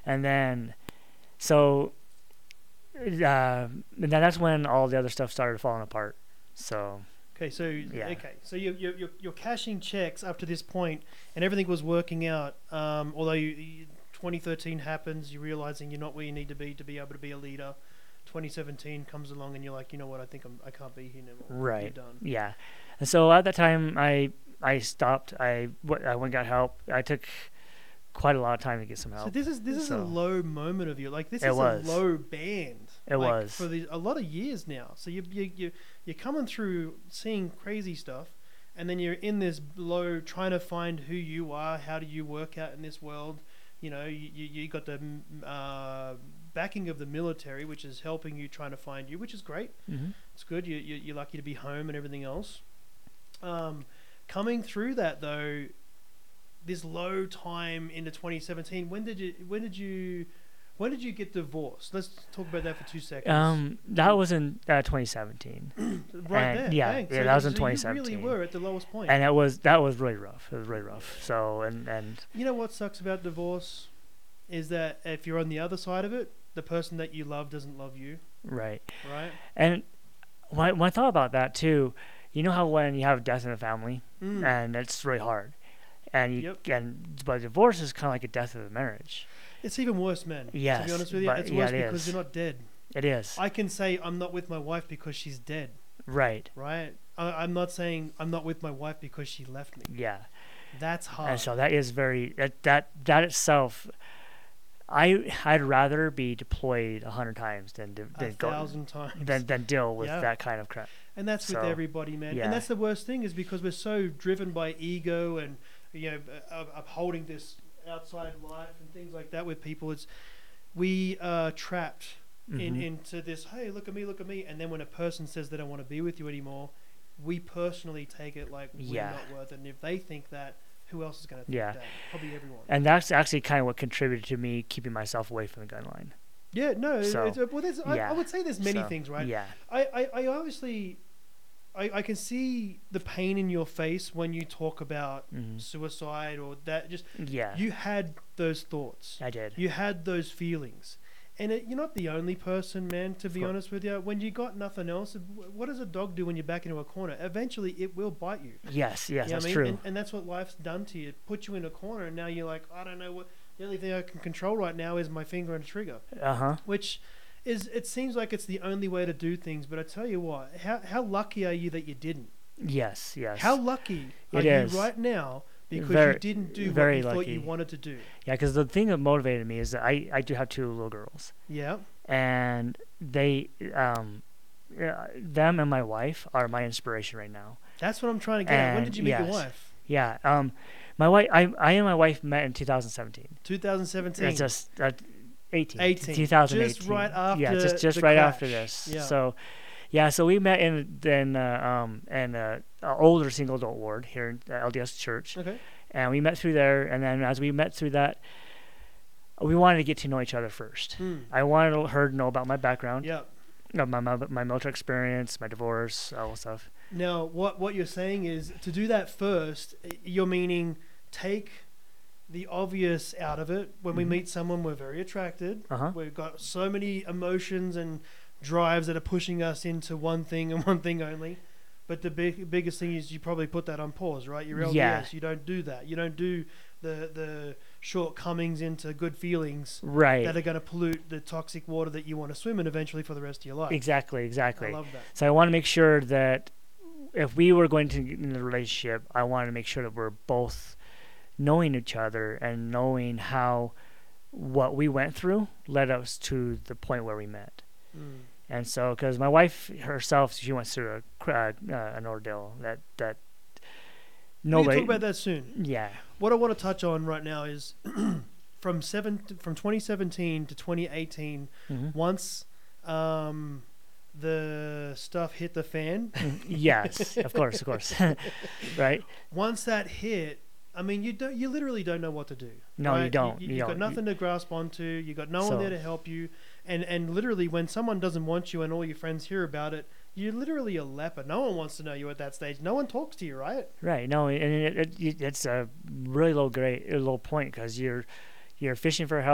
And then, so, and then that's when all the other stuff started falling apart. So, Okay, so yeah. you're cashing checks up to this point, and everything was working out. Although 2013 happens, you're realizing you're not where you need to be able to be a leader. 2017 comes along, and you're like, you know what? I can't be here anymore. Right. You're done. Yeah. And so at that time, I stopped. I went and got help. I took quite a lot of time to get some help. So this is a low moment of you. Like this It is was. a low band. It like, was. for a lot of years now. So you're coming through seeing crazy stuff, and then you're in this low trying to find who you are. How do you work out in this world? You know, you got the backing of the military, which is helping you trying to find you, which is great. Mm-hmm. It's good. You're lucky to be home and everything else. Coming through that though, this low time into 2017. When did you get divorced? Let's talk about that for 2 seconds. That was in 2017. Right and there. Yeah, Dang. yeah, So that was in you 2017. really were at the lowest point. And that was really rough. It was really rough. So and you know what sucks about divorce is that if you're on the other side of it, the person that you love doesn't love you. right. Right. And when I thought about that too, you know how when you have death in the family and it's really hard, and but divorce is kind of like a death of the marriage. It's even worse, man. Yes, to be honest with you, it's worse because you're not dead. It is. I can say I'm not with my wife because she's dead. Right. Right. I'm not saying I'm not with my wife because she left me. Yeah. That's hard. And so that is very that itself. I'd rather be deployed 100 times than 1,000 times than deal with that kind of crap. And that's with everybody, man. Yeah. And that's the worst thing is because we're so driven by ego and upholding this outside life and things like that with people. We are trapped into this. Hey, look at me! And then when a person says they don't want to be with you anymore, we personally take it like we're not worth it. And if they think that, who else is going to think that? Probably everyone. And that's actually kind of what contributed to me keeping myself away from the gun line. Yeah, no. So, I would say there's many things, right? Yeah. I obviously, I can see the pain in your face when you talk about suicide or that. Just you had those thoughts. I did. You had those feelings. And you're not the only person, man, to be honest with you. When you got nothing else, what does a dog do when you're back into a corner? Eventually, it will bite you. Yes, you know that's what I mean? true. And that's what life's done to you. It put you in a corner, and now you're like, I don't know what. The only thing I can control right now is my finger and trigger. Which is, it seems like it's the only way to do things. But I tell you what, how lucky are you that you didn't? Yes. How lucky are you right now? Because you didn't do what you thought you wanted to do. Yeah, because the thing that motivated me is that I do have 2 little girls. Yeah. And they, them and my wife are my inspiration right now. That's what I'm trying to get at. When did you meet your wife? Yeah. My wife, I and my wife met in 2017. 2017. It's just 2018. Just right after. Yeah, just right after this. Yeah. So we met in an older single adult ward here in LDS Church. Okay. And we met through there, and then as we met through that, we wanted to get to know each other first. I wanted her to know about my background. Yeah. My military experience, my divorce, all that stuff. Now, what you're saying is to do that first. You're meaning take the obvious out of it. When we meet someone, we're very attracted. We've got so many emotions and drives that are pushing us into one thing and one thing only. But the biggest thing is you probably put that on pause, right? Your LDS, you don't do that. You don't do the shortcomings into good feelings that are going to pollute the toxic water that you want to swim in eventually for the rest of your life. Exactly. I love that. So I want to make sure that if we were going to get in a relationship, I wanted to make sure that we're both knowing each other and knowing how what we went through led us to the point where we met. And so, because my wife herself, she went through an ordeal that nobody. We'll talk about that soon. Yeah. What I want to touch on right now is from 2017 to 2018. Once the stuff hit the fan. Yes, of course, right. Once that hit, I mean, you literally don't know what to do. No, right? you don't. You've got nothing to grasp onto. You got no one there to help you. And literally, when someone doesn't want you and all your friends hear about it, you're literally a leper. No one wants to know you at that stage. No one talks to you, right? Right. No, and it's a really low point because you're fishing for help.